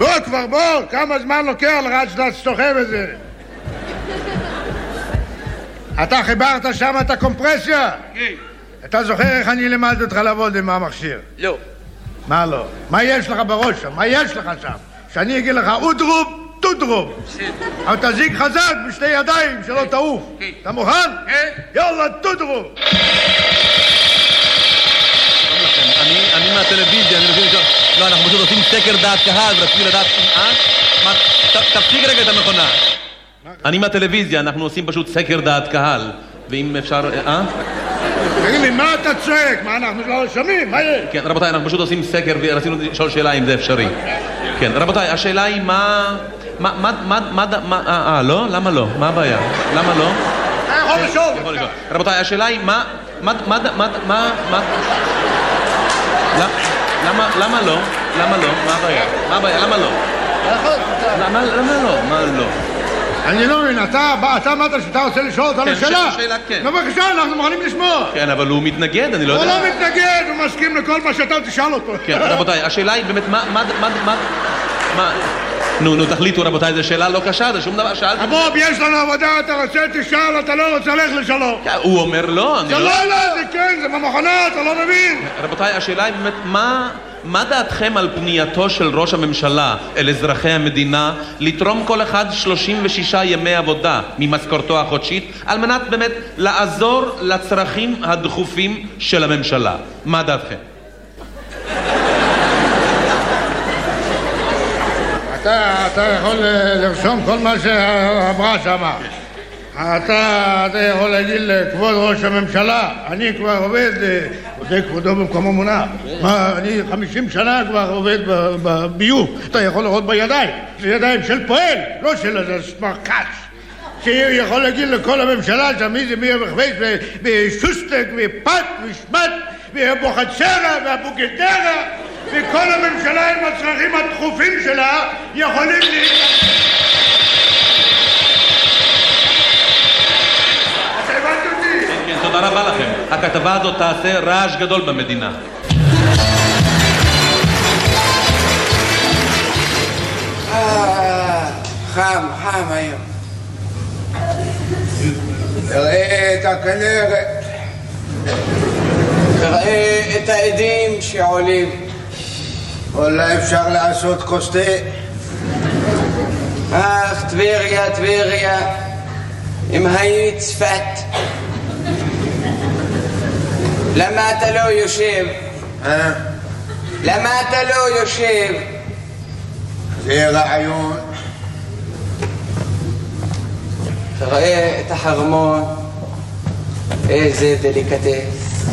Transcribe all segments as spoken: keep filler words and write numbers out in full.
בוא כבר, בוא, כמה זמן לוקח לך עד שאתה סוחב את זה? אתה חיברת שם את הקומפרסיה? כן. אתה זוכר איך אני למדתי אותך לעבוד עם המכשיר? לא. מה לא? מה יש לך בראש שם? מה יש לך שם? שאני אגיד לך אודרוב, טודרוב. אבל תזיק חזק בשתי ידיים שלא תעוף. אתה מוכן? כן. יאללה, טודרוב. אני מהטלוויזיה, אני רוצה לשאול... לא, אנחנו פשוט עושים סקר דעת קהל ורציתי לדעת... אה? תפסיק רגע את המכונה. אני מהטלוויזיה, אנחנו עושים פשוט סקר דעת קהל. ואם אפשר... אה? תגיד לי, מה אתה צועק? מה, אנחנו לא שומעים? מה יש? כן, רבותיי, אנחנו פשוט עושים סקר ורצינו לשאול שאלה אם זה אפשרי. כן, רבותיי, השאלה היא מה... מה... מה... מה... מה... מה... אה, לא? למה לא? מה הבעיה? למה לא? אתה יכול לשאול. יכול לשאול. רבותיי, השאלה היא מה... מה... מה... מה... מה... מה... למה... למה לא? למה לא? מה הבעיה? מה הבעיה? למה לא? למה לא? מה לא? אני לא מבין, אתה אמרת שאתה רוצה לשאול אותנו שאלה? כן, שאלה, כן. בבקשה, אנחנו מוכנים לשמוע. כן, אבל הוא מתנגד, אני לא יודע. הוא לא מתנגד, הוא מסכים לכל מה שאתה תשאל אותו. כן, רבותיי, השאלה היא באמת, מה, מה, מה, מה, מה... נו, נו, תחליטו, רבותיי, זו שאלה לא קשה, זה שום דבר, שאלתי... בוב, יש לנו עבודה, אתה רוצה תשאל, אתה לא רוצה ללכת לשלום. הוא אומר לא, אני לא... זה לא, לא, זה כן, זה במכונה, אתה לא מבין. רבותיי, השאלה היא באמת, מה... מה דעתכם על פנייתו של ראש הממשלה אל אזרחי המדינה לתרום כל אחד שלושים ושישה ימי עבודה ממשכורתו החודשית על מנת באמת לעזור לצרכים הדחופים של הממשלה? מה דעתכם? אתה, אתה יכול לרשום כל מה שאמרה שמה. אתה, אתה יכול להגיד לכבוד ראש הממשלה, אני כבר עובד, זה כבודו במקומו מונח. מה, אני חמישים שנה כבר עובד בביוב. אתה יכול לראות בידיים, זה ידיים של פועל, לא של איזה סמרקש. שיכול להגיד לכל הממשלה שם מי זה מי המחבש בשוסטק ופת ושמת ובוחצרה והבוגדרה וכל הממשלה עם הצרכים הדחופים שלה יכולים לי... אתה הבנת אותי? כן, כן, תודה רבה לכם. הכתבה הזאת תעשה רעש גדול במדינה. חם, חם היום. תראה את הכנרת, תראה את העדים שעולים. אולי אפשר לעשות כוס תה. אך טבריה, טבריה, אם היית צפת, למה אתה לא יושב? אה? למה אתה לא יושב? זה רעיון. תראה את החרמון, איזה דליקטס.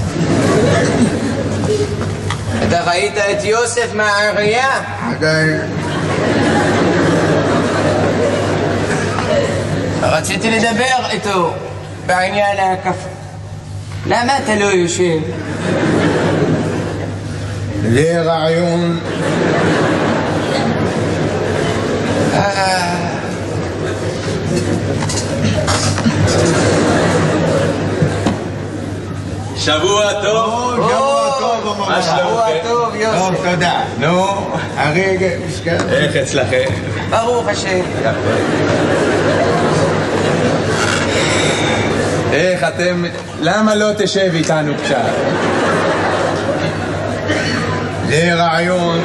אתה ראית את יוסף מהעירייה? עדיין. רציתי לדבר איתו בעניין הקפה. למה אתה לא יושב? זה רעיון. שבוע טוב. שבוע טוב. מה שלומכם? שבוע טוב, יוסף. טוב, תודה. נו, הרגע, מסכן. איך אצלכם? ברוך השם. איך אתם... למה לא תשב איתנו קצת? זה רעיון.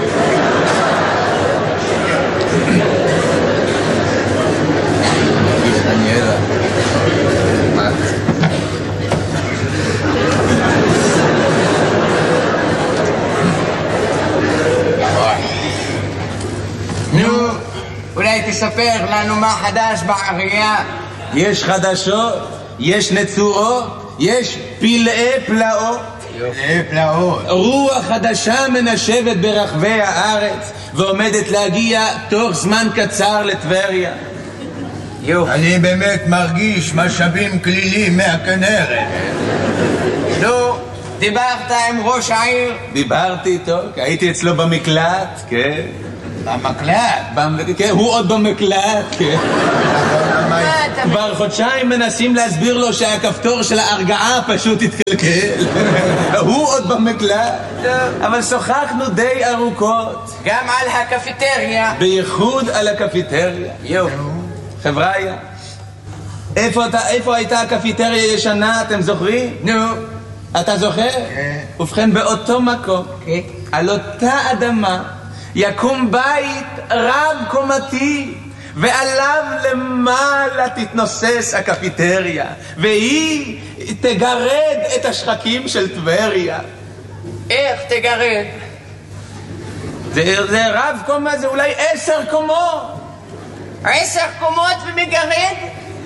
נו, אולי תספר לנו מה חדש בעירייה. יש חדשות, יש נצורות, יש פלאי פלאות. פלאי פלאות. רוח חדשה מנשבת ברחבי הארץ ועומדת להגיע תוך זמן קצר לטבריה. אני באמת מרגיש משאבים כלילים מהכנרת. נו, דיברת עם ראש העיר? דיברתי איתו, הייתי אצלו במקלט, כן. במקלט? כן, הוא עוד במקלט, כן. מה אתה... כבר חודשיים מנסים להסביר לו שהכפתור של ההרגעה פשוט התקלקל. הוא עוד במקלט. אבל שוחחנו די ארוכות. גם על הקפיטריה. בייחוד על הקפיטריה. יו. חבריה, איפה, אתה, איפה הייתה הקפיטריה ישנה, אתם זוכרים? נו. אתה זוכר? כן. ובכן, באותו מקום, כן. על אותה אדמה, יקום בית רב קומתי, ועליו למעלה תתנוסס הקפיטריה, והיא תגרד את השחקים של טבריה. איך תגרד? זה, זה רב קומה, זה אולי עשר קומות. עשר קומות ומגרד?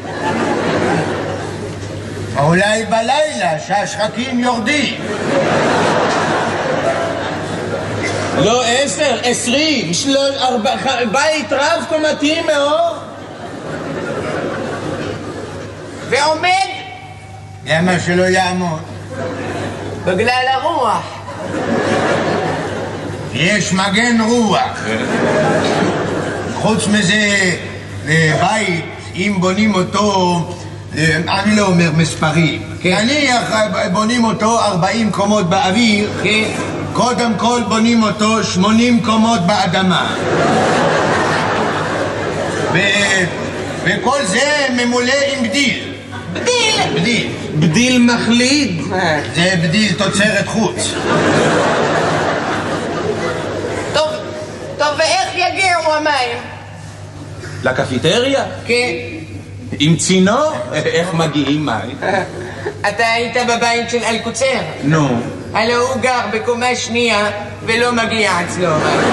אולי בלילה שהשחקים יורדים. לא עשר, עשרים, שלוש, ארבע, בית רב קומתי מאוד. ועומד? למה שלא יעמוד? בגלל הרוח. יש מגן רוח. חוץ מזה, בית, אם בונים אותו, אני לא אומר מספרים. נניח בונים אותו ארבעים קומות באוויר, קודם כל בונים אותו שמונים קומות באדמה. וכל זה ממולא עם בדיל. בדיל? בדיל. בדיל מחליד. זה בדיל תוצרת חוץ. טוב, טוב, ואיך יגיעו המים? לקפיטריה? כן. עם צינור? איך מגיעים מים? אתה היית בבית של אלקוצר? נו. הלא הוא גר בקומה שנייה ולא מגיע אצלו מים.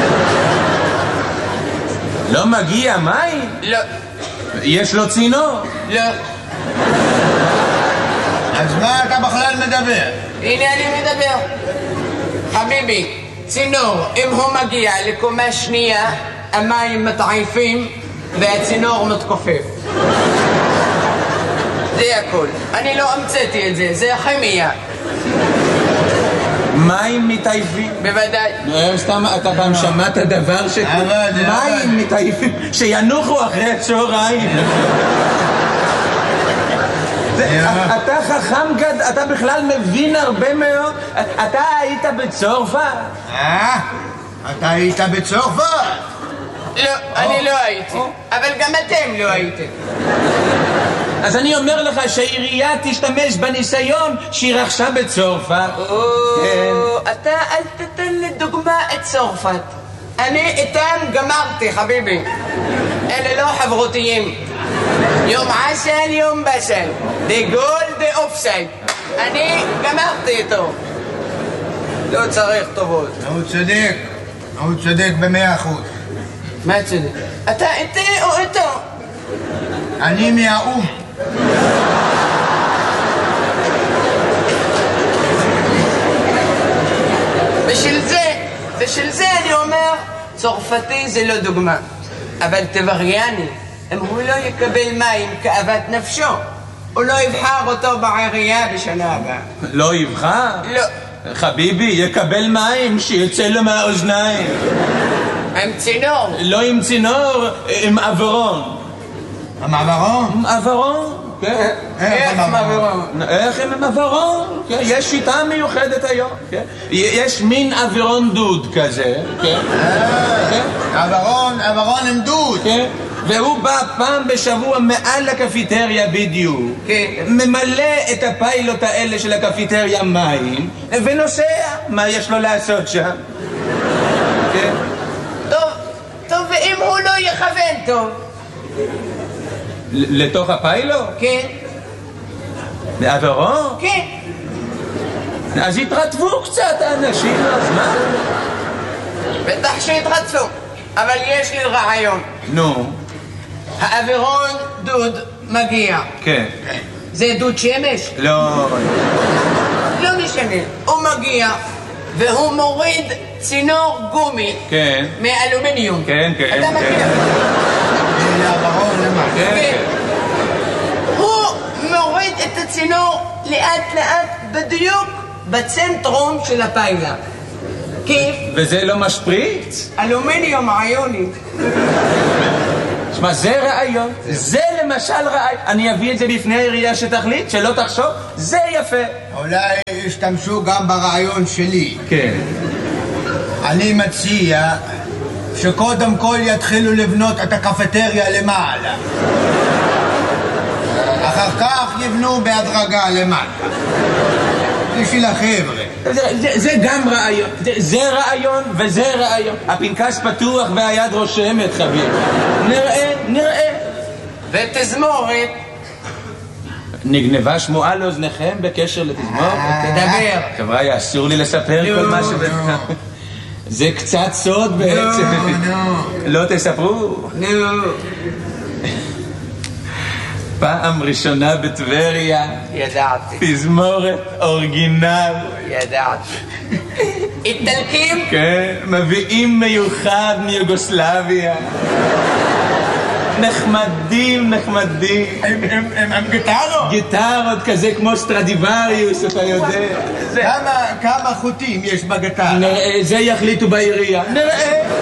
לא מגיע מים? לא. יש לו צינור? לא. אז מה אתה בכלל מדבר? הנה אני מדבר. חביבי, צינור, אם הוא מגיע לקומה שנייה, המים מתעייפים והצינור מתכופף. זה הכל. אני לא המצאתי את זה, זה כימיה. מים מתעייפים? בוודאי. סתם, אתה פעם שמעת דבר ש... מים מתעייפים, שינוחו אחרי הצהריים. אתה חכם גד, אתה בכלל מבין הרבה מאוד. אתה היית בצרפת? אה? אתה היית בצרפת? לא, אני לא הייתי. אבל גם אתם לא הייתם. אז אני אומר לך שהעירייה תשתמש בניסיון שהיא רכשה בצרפת. אתה אל תתן לדוגמה את צרפת. אני איתם גמרתי, חביבי. אלה לא חברותיים. יום עסל, יום בסל. דה גול, דה אופסייד. אני גמרתי איתו. לא צריך טובות. הוא צודק. הוא צודק במאה אחוז. מה צודק? אתה איתי או איתו? אני מהאום. בשביל זה, בשביל זה אני אומר, צרפתי זה לא דוגמה. אבל טבריאני, אם הוא לא יקבל מים כאוות נפשו, הוא לא יבחר אותו בעירייה בשנה הבאה. לא יבחר? לא. חביבי, יקבל מים שיצא לו מהאוזניים. עם צינור? לא עם צינור, עם עברון. עם עברון? עם עברון? כן. איך עם עברון? איך עם עברון? יש שיטה מיוחדת היום. יש מין עברון דוד כזה. עברון, עברון עם דוד. והוא בא פעם בשבוע מעל הקפיטריה בדיוק, ממלא את הפיילוט האלה של הקפיטריה מים ונוסע. מה יש לו לעשות שם? טוב, טוב, ואם הוא לא יכוון טוב? לתוך הפיילוט? כן. בעברו? כן. אז התרטבו קצת האנשים, אז מה? בטח שהתרטפו, אבל יש לי רעיון. נו. האווירון דוד מגיע. כן. זה דוד שמש? לא. לא משנה. הוא מגיע והוא מוריד צינור גומי. כן. מאלומיניום. כן, כן. אתה מכיר? זה האווירון למה? כן. הוא מוריד את הצינור לאט לאט בדיוק בצנטרום של הפיילה. כיף? וזה לא משפריץ? אלומיניום עיוני. תשמע, זה רעיון. זה למשל רעיון. אני אביא את זה בפני העירייה שתחליט, שלא תחשוב. זה יפה. אולי השתמשו גם ברעיון שלי. כן. אני מציע שקודם כל יתחילו לבנות את הקפטריה למעלה. אחר כך יבנו בהדרגה למטה. בשביל החבר'ה. זה, זה, זה גם רעיון. זה, זה רעיון וזה רעיון. הפנקס פתוח והיד רושמת, חביב. נראה, נראה. ותזמורת. נגנבה שמועה לאוזניכם בקשר לתזמורת? תדבר. חבר'ה, אסור לי לספר כל מה ש... זה קצת סוד בעצם. לא תספרו? נו. פעם ראשונה בטבריה. ידעתי. תזמורת אורגינל. ידעתי. איטלקים? כן, מביאים מיוחד מיוגוסלביה. נחמדים, נחמדים. הם, הם, הם, הם גיטרות? גיטרות כזה כמו סטרדיווריוס, אתה יודע. כמה, כמה חוטים יש בגיטרה? נראה, זה יחליטו בעירייה. נראה.